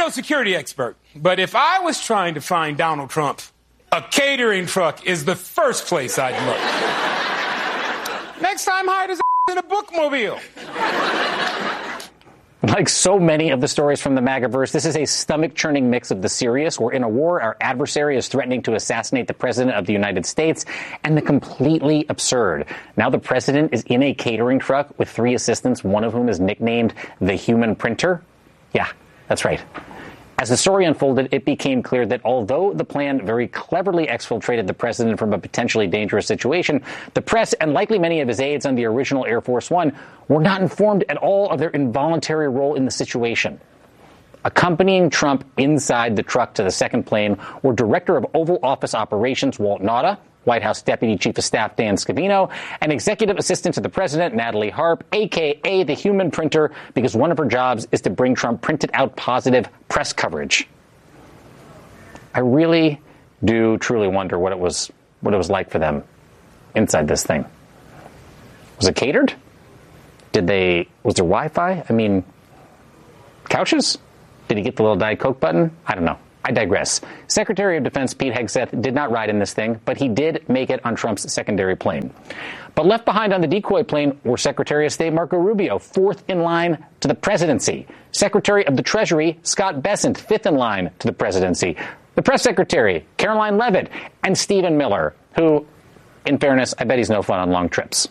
no security expert, but if I was trying to find Donald Trump, a catering truck is the first place I'd look. Next time, hide his in a bookmobile. Like so many of the stories from the MAGAverse, this is a stomach-churning mix of the serious, where in a war our adversary is threatening to assassinate the President of the United States, and the completely absurd. Now the President is in a catering truck with 3 assistants, one of whom is nicknamed the Human Printer. Yeah, that's right. As the story unfolded, it became clear that although the plan very cleverly exfiltrated the president from a potentially dangerous situation, the press and likely many of his aides on the original Air Force One were not informed at all of their involuntary role in the situation. Accompanying Trump inside the truck to the second plane were Director of Oval Office Operations Walt Nauta, White House Deputy Chief of Staff Dan Scavino, and Executive Assistant to the President Natalie Harp, a.k.a. the Human Printer, because one of her jobs is to bring Trump printed out positive press coverage. I really do truly wonder what it was like for them inside this thing. Was it catered? Was there Wi-Fi? I mean, couches? Did he get the little Diet Coke button? I don't know. I digress. Secretary of Defense Pete Hegseth did not ride in this thing, but he did make it on Trump's secondary plane. But left behind on the decoy plane were Secretary of State Marco Rubio, 4th in line to the presidency. Secretary of the Treasury Scott Bessent, 5th in line to the presidency. The Press Secretary Caroline Leavitt, and Stephen Miller, who, in fairness, I bet he's no fun on long trips.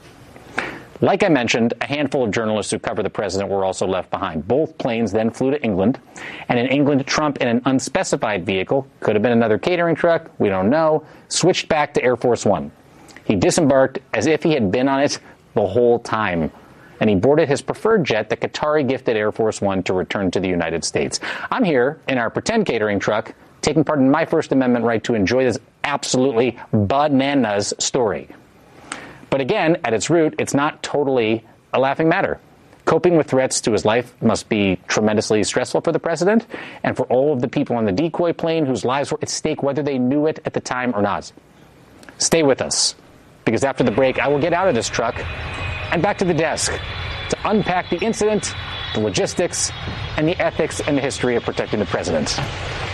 Like I mentioned, a handful of journalists who cover the president were also left behind. Both planes then flew to England, and in England, Trump, in an unspecified vehicle, could have been another catering truck, we don't know, switched back to Air Force One. He disembarked as if he had been on it the whole time, and he boarded his preferred jet, the Qatari-gifted Air Force One, to return to the United States. I'm here in our pretend catering truck, taking part in my First Amendment right to enjoy this absolutely bananas story. But again, at its root, it's not totally a laughing matter. Coping with threats to his life must be tremendously stressful for the president and for all of the people on the decoy plane whose lives were at stake, whether they knew it at the time or not. Stay with us, because after the break, I will get out of this truck and back to the desk to unpack the incident, the logistics, and the ethics and the history of protecting the president.